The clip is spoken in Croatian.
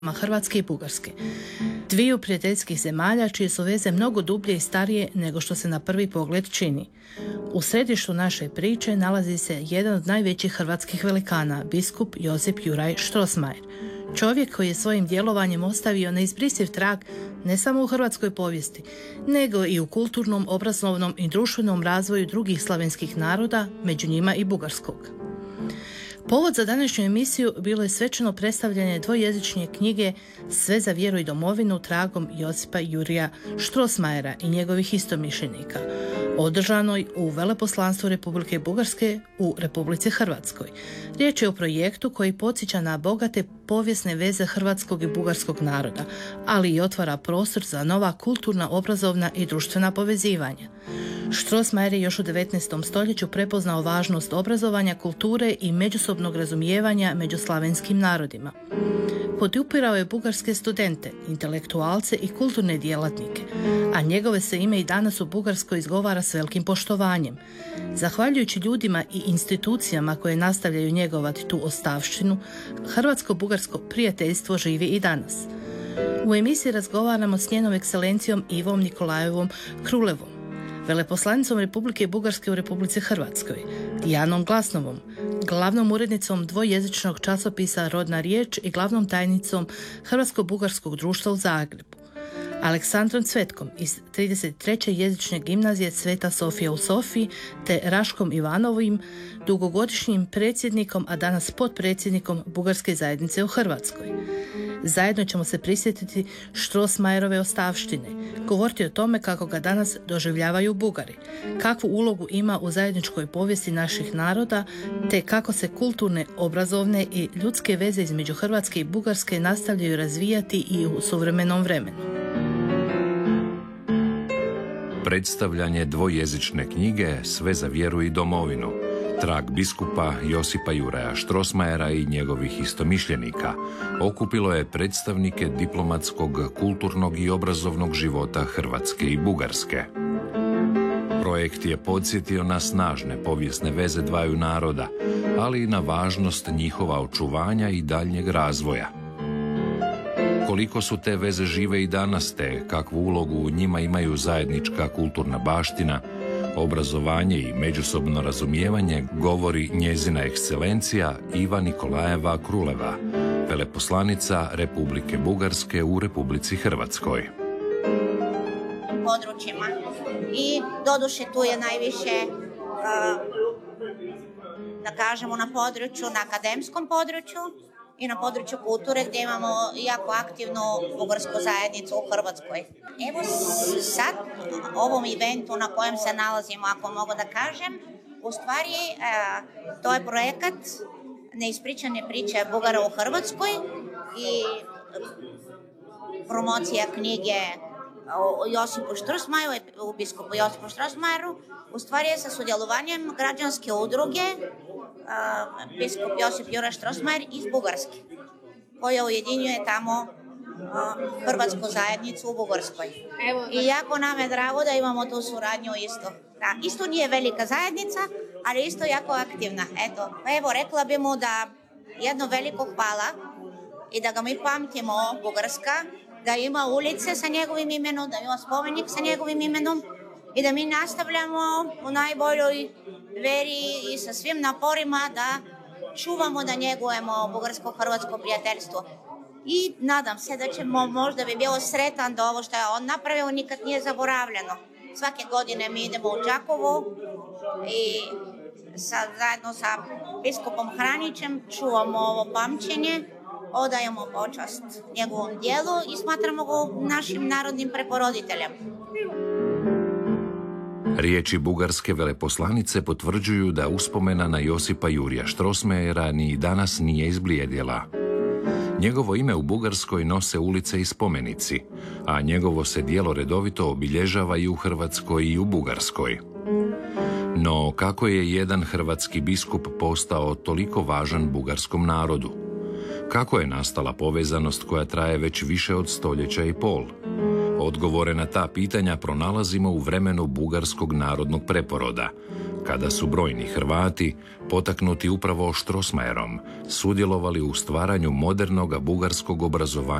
Hrvatske i Bugarske. Dviju prijateljskih zemalja čije su veze mnogo dublje i starije nego što se na prvi pogled čini. U središtu naše priče nalazi se jedan od najvećih hrvatskih velikana, biskup Josip Juraj Strossmayer. Čovjek koji je svojim djelovanjem ostavio neizbrisiv trag ne samo u hrvatskoj povijesti, nego i u kulturnom, obrazovnom i društvenom razvoju drugih slavenskih naroda, među njima i bugarskog. Povod za današnju emisiju bilo je svečano predstavljanje dvojezične knjige Sve za vjeru i domovinu tragom Josipa Jurija Strossmayera i njegovih istomišljenika, održanoj u Veleposlanstvu Republike Bugarske u Republici Hrvatskoj. Riječ je o projektu koji podsjeća na bogate povijesne veze hrvatskog i bugarskog naroda, ali i otvara prostor za nova kulturna, obrazovna i društvena povezivanja. Strossmayer je još u 19. stoljeću prepoznao važnost obrazovanja, kulture i međusobnog razumijevanja među slavenskim narodima. Podupirao je bugarske studente, intelektualce i kulturne djelatnike, a njegove se ime i danas u Bugarskoj izgovara s velikim poštovanjem. Zahvaljujući ljudima i institucijama koje nastavljaju njegovati tu ostavštinu, hrvatsko-bugarsko prijateljstvo živi i danas. U emisiji razgovaramo s njenom ekscelencijom Ivom Nikolajevom Krulevom, veleposlanicom Republike Bugarske u Republici Hrvatskoj, Dijanom Glasnovom, glavnom urednicom dvojezičnog časopisa Rodna riječ i glavnom tajnicom Hrvatsko-bugarskog društva u Zagrebu, Aleksandrom Cvetkom iz 33. jezične gimnazije Sveta Sofija u Sofiji te Raškom Ivanovim, dugogodišnjim predsjednikom, a danas potpredsjednikom Bugarske zajednice u Hrvatskoj. Zajedno ćemo se prisjetiti Strossmayerove ostavštine, govoriti o tome kako ga danas doživljavaju Bugari, kakvu ulogu ima u zajedničkoj povijesti naših naroda, te kako se kulturne, obrazovne i ljudske veze između Hrvatske i Bugarske nastavljaju razvijati i u suvremenom vremenu. Predstavljanje dvojezične knjige Sve za vjeru i domovinu, trag biskupa Josipa Juraja Strossmayera i njegovih istomišljenika, okupilo je predstavnike diplomatskog, kulturnog i obrazovnog života Hrvatske i Bugarske. Projekt je podsjetio na snažne povijesne veze dvaju naroda, ali i na važnost njihova očuvanja i daljnjeg razvoja. Koliko su te veze žive i danas, te kakvu ulogu u njima imaju zajednička kulturna baština, obrazovanje i međusobno razumijevanje, govori njezina ekscelencija Iva Nikolajeva Kruleva, veleposlanica Republike Bugarske u Republici Hrvatskoj. Područjima i doduše tu je najviše da kažemo na području, na akademskom području i na području kulture gdje imamo jako aktivnu bugarsku zajednicu u Hrvatskoj. Evo sad ovom eventu na kojem se nalazimo, ako mogu da kažem, u stvari to je projekat Neispričane priče Bugara u Hrvatskoj i promocija knjige o Josipu Strossmayeru, u biskupu Josipu Strossmayeru, u stvari je sa sudjelovanjem građanske udruge biskup Josip Juraj Strossmayer iz Bugarske, koja ujedinjuje tamo hrvatsku zajednicu u Bugarskoj. I jako nam je drago da imamo tu suradnju isto. Da, isto nije velika zajednica, ali isto jako aktivna. Evo, rekla bi mu da jedno veliko hvala i da ga mi pamtimo, Bugarska, da ima ulice sa njegovim imenom, da ima spomenik sa njegovim imenom i da mi nastavljamo u najboljoj veri i sa svim naporima da čuvamo, da njegujemo bugarsko-hrvatsko prijateljstvo. I nadam se da ćemo, možda bi bio sretan da ovo što je on napravio nikad nije zaboravljeno. Svake godine mi idemo u Đakovo i zajedno sa biskupom Hranićem čuvamo ovo pamćenje, odajemo počast njegovom dijelu i smatramo ga našim narodnim preporoditeljem. Riječi bugarske veleposlanice potvrđuju da uspomena na Josipa Jurija Strossmayera ni danas nije izblijedjela. Njegovo ime u Bugarskoj nose ulice i spomenici, a njegovo se djelo redovito obilježava i u Hrvatskoj i u Bugarskoj. No, kako je jedan hrvatski biskup postao toliko važan bugarskom narodu? Kako je nastala povezanost koja traje već više od stoljeća i pol? Odgovore na ta pitanja pronalazimo u vremenu bugarskog narodnog preporoda, kada su brojni Hrvati, potaknuti upravo Strossmayerom, sudjelovali u stvaranju modernog bugarskog obrazovanja